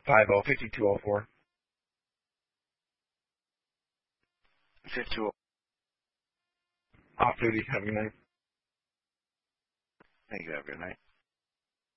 5204. 52. Off duty. Have a good night. Thank you. Have a good night.